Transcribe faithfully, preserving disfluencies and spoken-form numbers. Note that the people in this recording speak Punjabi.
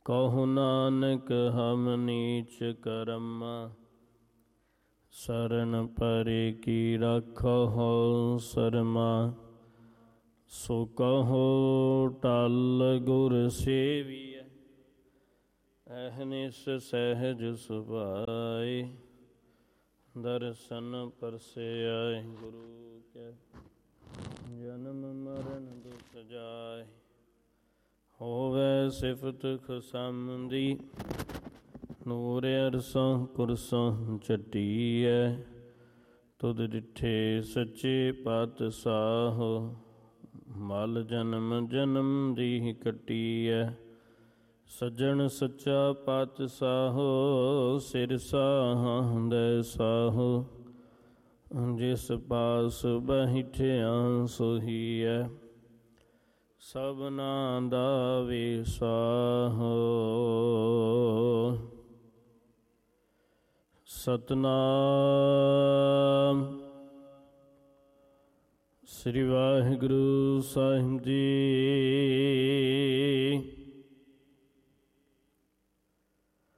ਕਹੁ ਨਾਨਕ ਹਮ ਨੀਚ ਕਰਮ, ਸਰਨ ਪਰੇ ਕੀ ਰਾਖਹੁ ਸਰਮਾ। ਸੋ ਕਹੋ ਟਲ ਗੁਰ ਸੇਵੀਐ, ਅਹਨਿਸ ਸਹਿਜ ਸੁਭਾਏ। ਦਰਸ਼ਨ ਪਰਸੈ ਗੁਰੂ ਕੈ, ਜਨਮ ਮਰਨ ਦੁਖ ਜਾਏ। ਹੋਵੈ ਸਿਫਤ ਖਸਮ ਦੀ, ਨੂਰ ਅਰਸੋਂ ਕੁਰਸੋਂ ਚੱਟੀਐ। ਤੁਧ ਡਿਠੇ ਸੱਚੇ ਪਾਤਸ਼ਾਹ, ਮਲ ਜਨਮ ਜਨਮ ਦੀ ਕੱਟੀਐ। ਸੱਜਣ ਸੱਚਾ ਪਾਤਸ਼ਾਹ, ਸਿਰ ਸਾਹੁ ਸਾਹੁ। ਜਿਸ ਪਾਸ ਬੈਠਿਆ ਸੋਹੀਐ, ਸਭਨਾ ਦਾ ਵਿਸਾਹੁ। ਸਤਿਨਾਮ ਸ੍ਰੀ ਵਾਹਿਗੁਰੂ ਸਾਹਿਬ ਜੀ।